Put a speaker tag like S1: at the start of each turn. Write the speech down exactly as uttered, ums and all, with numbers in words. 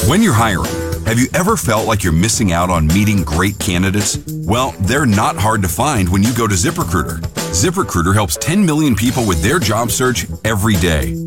S1: When you're hiring, have you ever felt like you're missing out on meeting great candidates? Well, they're not hard to find when you go to ZipRecruiter. ZipRecruiter helps ten million people with their job search every day.